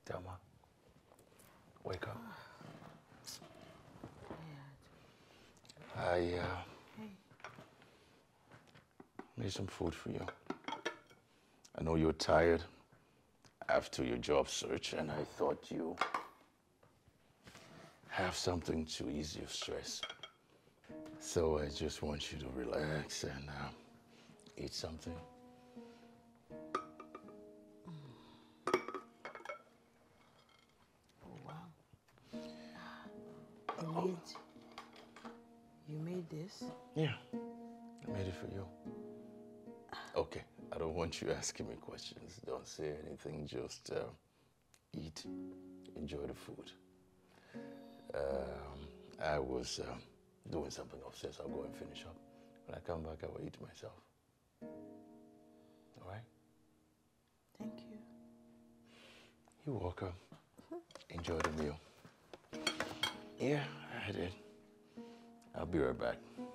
Thelma, wake up. I made some food for you. I know you're tired after your job search, and I thought you have something to ease your stress. So I just want you to relax and eat something. Oh, wow. You made this? Yeah, I made it for you. Okay, I don't want you asking me questions. Don't say anything, just eat, enjoy the food. I was doing something upstairs. I'll go and finish up. When I come back, I will eat myself. All right? Thank you. You're welcome. Enjoy the meal. Yeah, I did. I'll be right back.